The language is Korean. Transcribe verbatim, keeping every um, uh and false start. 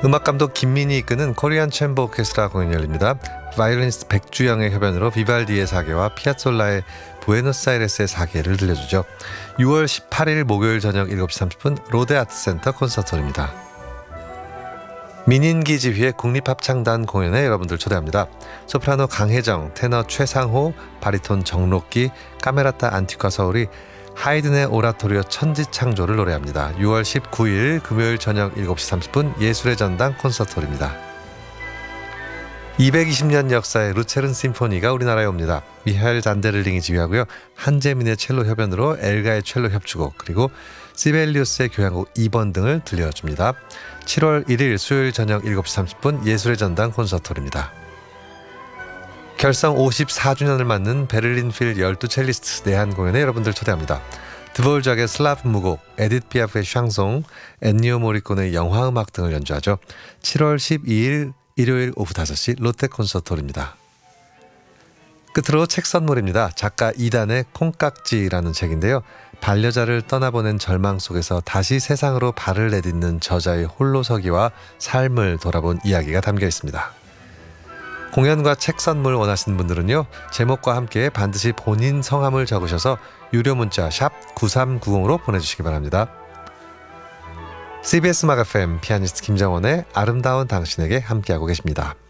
음악감독 김민희 이끄는 코리안 챔버 오케스트라 공연이 열립니다. 바이올리니스트 백주영의 협연으로 비발디의 사계와 피아솔라의 부에노스아이레스의 사계를 들려주죠. 유월 십팔일 목요일 저녁 일곱 시 삼십 분 롯데아트센터 콘서트홀입니다. 민인기 지휘의 국립합창단 공연에 여러분들 초대합니다. 소프라노 강혜정, 테너 최상호, 바리톤 정록기, 카메라타 안티과 서울이 하이든의 오라토리오 천지창조를 노래합니다. 유월 십구일 금요일 저녁 일곱 시 삼십 분 예술의 전당 콘서트홀입니다. 이백이십 년 역사의 루체른 심포니가 우리나라에 옵니다. 미하엘 잔데를링이 지휘하고요. 한재민의 첼로 협연으로 엘가의 첼로 협주곡 그리고 시벨리우스의 교향곡 이 번 등을 들려줍니다. 칠월 일일 수요일 저녁 일곱 시 삼십 분 예술의 전당 콘서트홀입니다. 결성 오십사 주년을 맞는 베를린 필 열두 첼리스트 내한 공연에 여러분들 초대합니다. 드볼작의 슬라브 무곡, 에디트 피아프의 샹송, 엔니오 모리콘의 영화음악 등을 연주하죠. 칠월 십이일 일요일 오후 다섯 시 롯데 콘서트홀입니다. 끝으로 책 선물입니다. 작가 이단의 콩깍지라는 책인데요. 반려자를 떠나보낸 절망 속에서 다시 세상으로 발을 내딛는 저자의 홀로서기와 삶을 돌아본 이야기가 담겨 있습니다. 공연과 책 선물 원하시는 분들은요. 제목과 함께 반드시 본인 성함을 적으셔서 유료 문자 샵 구삼구공으로 보내주시기 바랍니다. 씨비에스 음악 에프엠 피아니스트 김정원의 아름다운 당신에게 함께하고 계십니다.